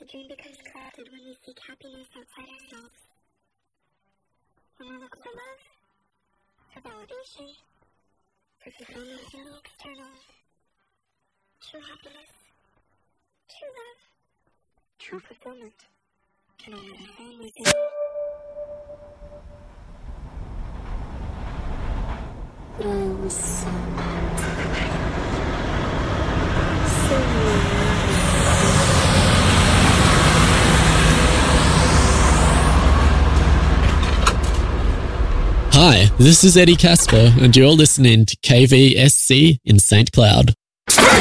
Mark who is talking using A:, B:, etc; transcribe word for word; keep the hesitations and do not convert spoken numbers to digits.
A: The dream becomes clouded when we seek happiness outside ourselves. When we look for love, for validation, for fulfillment in the external. True happiness, true love, true fulfillment can only be found within. But I was so, so
B: Hi, this is Eddie Casper, and you're listening to K V S C in Saint Cloud.